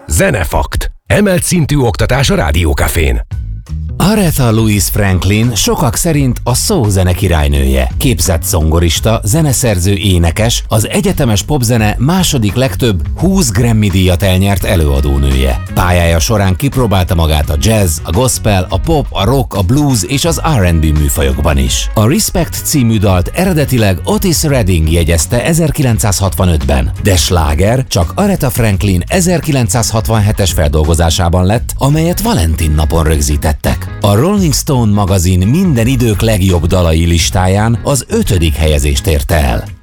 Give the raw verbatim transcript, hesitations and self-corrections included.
Zenefakt. Emelt szintű oktatás a Rádiókafén. Aretha Louise Franklin sokak szerint a soul zene királynője. Képzett zongorista, zeneszerző, énekes, az egyetemes popzene második legtöbb húsz Grammy-díjat elnyert előadónője. Pályája során kipróbálta magát a jazz, a gospel, a pop, a rock, a blues és az er and bé műfajokban is. A Respect című dalt eredetileg Otis Redding jegyezte ezerkilencszázhatvanötben, de sláger csak Aretha Franklin ezerkilencszázhatvanhetes feldolgozásában lett, amelyet Valentin napon rögzítettek. A Rolling Stone magazin minden idők legjobb dalai listáján az ötödik helyezést érte el.